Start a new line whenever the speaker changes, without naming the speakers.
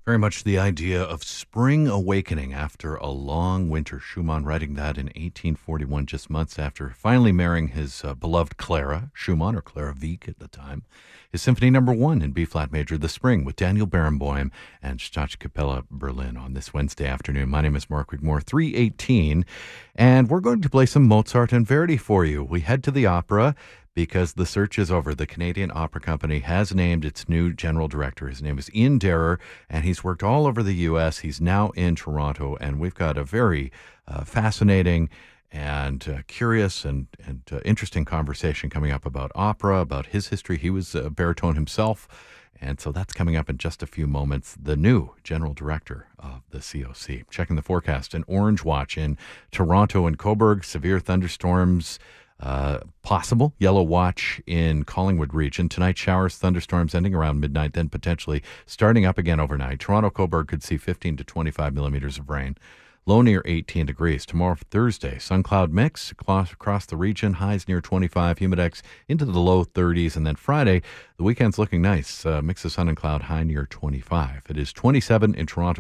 Very much the idea of spring awakening after a long winter. Schumann writing that in 1841, just months after finally marrying his beloved Clara Schumann, or Clara Wieck at the time. His Symphony No. 1 in B-flat major, The Spring, with Daniel Barenboim and Staatskapelle Berlin on this Wednesday afternoon. My name is Mark Wigmore, 318, and we're going to play some Mozart and Verdi for you. We head to the opera because the search is over. The Canadian Opera Company has named its new general director. His name is Ian Derer, and he's worked all over the U.S. He's now in Toronto, and we've got a very fascinating and curious and interesting conversation coming up about opera, about his history. He was a baritone himself, and so that's coming up in just a few moments. The new general director of the COC. Checking the forecast, an orange watch in Toronto and Cobourg, severe thunderstorms possible. Yellow watch in Collingwood region. Tonight, showers, thunderstorms ending around midnight, then potentially starting up again overnight. Toronto, Cobourg could see 15 to 25 millimeters of rain. Low near 18 degrees. Tomorrow, Thursday, sun cloud mix across the region. Highs near 25. Humidex into the low 30s. And then Friday, the weekend's looking nice. Mix of sun and cloud, high near 25. It is 27 in Toronto.